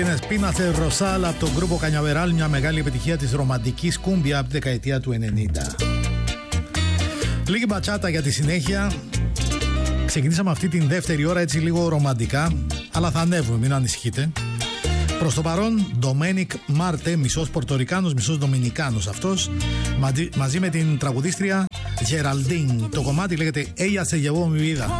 Είναι Σπίνασε Ροσάλ από τον γκρούπο Κανιαβεράλ, μια μεγάλη επιτυχία της ρομαντικής κούμπια από τη δεκαετία του 90. Λίγη μπατσάτα για τη συνέχεια. Ξεκινήσαμε αυτή την δεύτερη ώρα έτσι λίγο ρομαντικά, αλλά θα ανέβουμε, μην ανησυχείτε. Προς το παρόν, Ντομένικ Μάρτε, μισός Πορτορικάνος, μισός Δομινικάνος αυτός, μαζί με την τραγουδίστρια Γεραλντίν. Το κομμάτι λέγεται Ella se llevó mi vida.